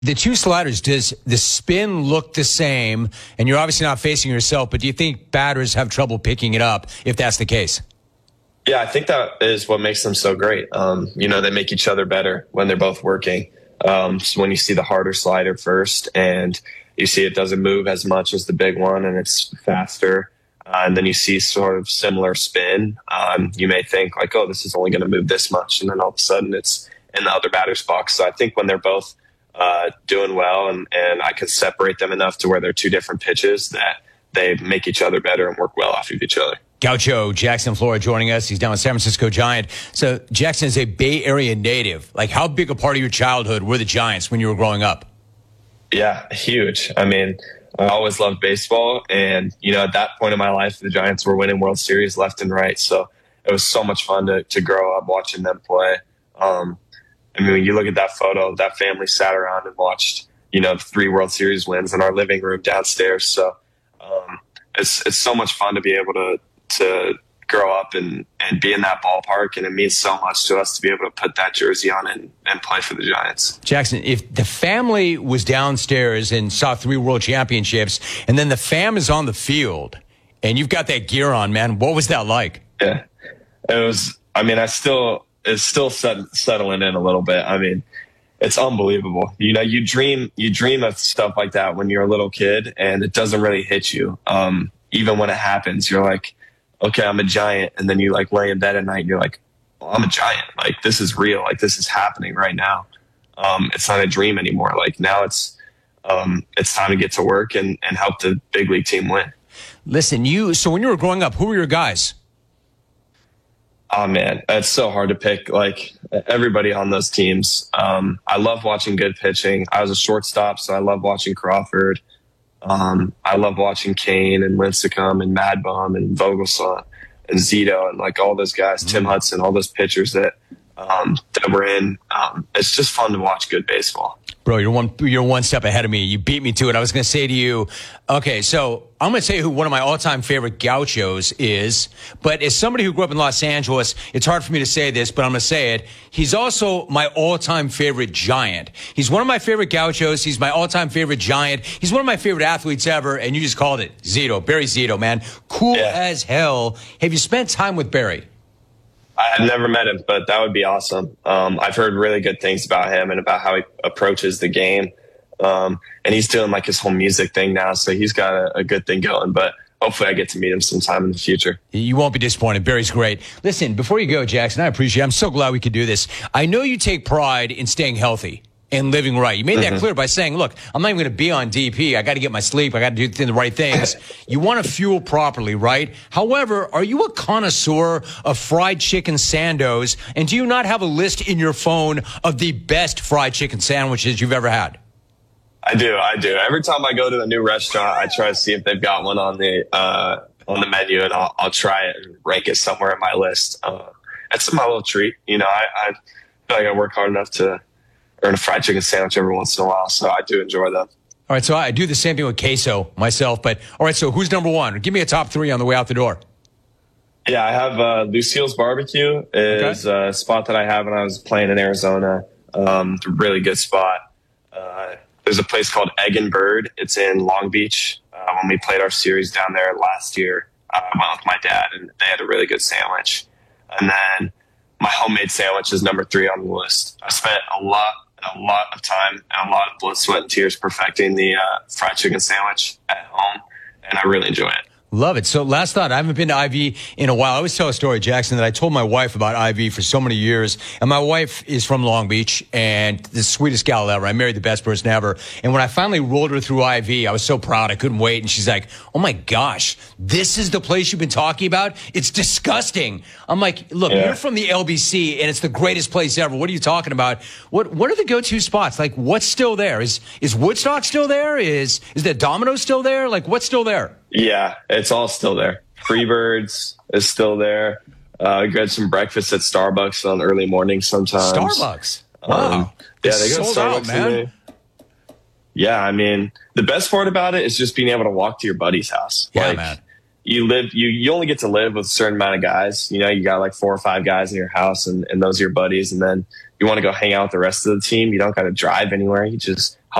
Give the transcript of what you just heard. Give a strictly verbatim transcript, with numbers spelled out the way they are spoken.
The two sliders, does the spin look the same? And you're obviously not facing yourself, but do you think batters have trouble picking it up if that's the case? Yeah, I think that is what makes them so great. Um, you know, they make each other better when they're both working. Um, so when you see the harder slider first and you see it doesn't move as much as the big one and it's faster, uh, and then you see sort of similar spin, um, you may think like, oh, this is only going to move this much. And then all of a sudden it's in the other batter's box. So I think when they're both uh, doing well and, and I can separate them enough to where they're two different pitches that they make each other better and work well off of each other. Gaucho Jackson Flora joining us. He's down with San Francisco Giant. So Jackson is a Bay Area native. Like, how big a part of your childhood were the Giants when you were growing up? Yeah, huge. I mean, I always loved baseball. And, you know, at that point in my life, the Giants were winning World Series left and right. So it was so much fun to, to grow up watching them play. Um, I mean, when you look at that photo, that family sat around and watched, you know, three World Series wins in our living room downstairs. So um, it's it's so much fun to be able to to grow up and, and be in that ballpark. And it means so much to us to be able to put that jersey on and, and play for the Giants. Jackson, if the family was downstairs and saw three world championships and then the fam is on the field and you've got that gear on, man, what was that like? Yeah, it was, I mean, I still, it's still set, settling in a little bit. I mean, it's unbelievable. You know, you dream, you dream of stuff like that when you're a little kid and it doesn't really hit you. Um, even when it happens, you're like, okay, I'm a Giant. And then you like lay in bed at night and you're like, well, I'm a Giant. Like, this is real. Like, this is happening right now. Um, it's not a dream anymore. Like, now it's, um, it's time to get to work and, and help the big league team win. Listen, you, so when you were growing up, who were your guys? Oh man, it's so hard to pick. Like, everybody on those teams. Um, I love watching good pitching. I was a shortstop, so I love watching Crawford. Um, I love watching Kane and Lincecum and Mad Bum and Vogelsong and Zito and like all those guys, Tim Hudson, all those pitchers that, um, that were in. Um, it's just fun to watch good baseball. Bro, you're one, you're one step ahead of me. You beat me to it. I was going to say to you, okay, so I'm going to tell you who one of my all-time favorite gauchos is, but as somebody who grew up in Los Angeles, it's hard for me to say this, but I'm going to say it. He's also my all-time favorite Giant. He's one of my favorite gauchos. He's my all-time favorite Giant. He's one of my favorite athletes ever, and you just called it. Zito, Barry Zito, man. Cool yeah. as hell. Have you spent time with Barry? I've never met him, but that would be awesome. Um, I've heard really good things about him and about how he approaches the game. Um, and he's doing like his whole music thing now. So he's got a, a good thing going, but hopefully I get to meet him sometime in the future. You won't be disappointed. Barry's great. Listen, before you go, Jackson, I appreciate it. I'm so glad we could do this. I know you take pride in staying healthy and living right. You made that mm-hmm. clear by saying, look, I'm not even going to be on D P. I got to get my sleep. I got to do the right things. You want to fuel properly, right? However, are you a connoisseur of fried chicken sandos? And do you not have a list in your phone of the best fried chicken sandwiches you've ever had? I do. I do. Every time I go to a new restaurant, I try to see if they've got one on the, uh, on the menu, and I'll, I'll try it and rank it somewhere in my list. Uh, it's my little treat. You know, I, I feel like I work hard enough to earn a fried chicken sandwich every once in a while, so I do enjoy them. All right, so I do the same thing with queso myself, but all right, so who's number one? Give me a top three on the way out the door. Yeah, I have uh, Lucille's Barbecue is okay. a spot that I have when I was playing in Arizona. Um, it's a really good spot. Uh, there's a place called Egg and Bird. It's in Long Beach. Uh, when we played our series down there last year, I went with my dad, and they had a really good sandwich. And then my homemade sandwich is number three on the list. I spent a lot, a lot of time and a lot of blood, sweat, and tears perfecting the uh, fried chicken sandwich at home, and I really enjoy it. Love it. So last thought, I haven't been to I V in a while. I always tell a story, Jackson, that I told my wife about I V for so many years. And my wife is from Long Beach and the sweetest gal ever. I married the best person ever. And when I finally rolled her through I V, I was so proud. I couldn't wait. And she's like, oh my gosh, this is the place you've been talking about? It's disgusting. I'm like, look, yeah. You're from the L B C and it's the greatest place ever. What are you talking about? What What are the go-to spots? Like, what's still there? Is is Woodstock still there? Is is the Domino's still there? Like, what's still there? Yeah, it's all still there. Freebirds is still there. Uh, get some breakfast at Starbucks on early mornings sometimes. Starbucks? Wow. Um, yeah, they go to Starbucks. Out, man. Yeah, I mean, the best part about it is just being able to walk to your buddy's house. Yeah, like, man. You live, you, you only get to live with a certain amount of guys. You know, you got like four or five guys in your house, and, and those are your buddies. And then you want to go hang out with the rest of the team. You don't got to drive anywhere. You just